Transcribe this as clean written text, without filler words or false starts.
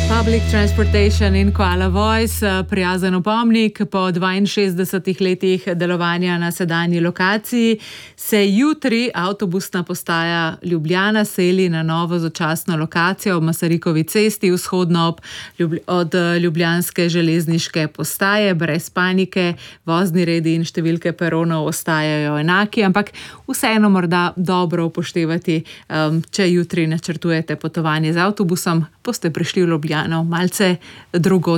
Public Transportation in Koala Voice, prijazen opomnik, po 62 letih delovanja na sedanji lokaciji se jutri avtobusna postaja Ljubljana seli na novo začasno lokacijo ob Masarikovi cesti, vzhodno od ljubljanske železniške postaje. Brez panike, vozni redi in številke peronov ostajajo enaki, ampak vseeno morda dobro upoštevati, če jutri načrtujete potovanje z avtobusom, boste prišli v Ljubljano malce drugod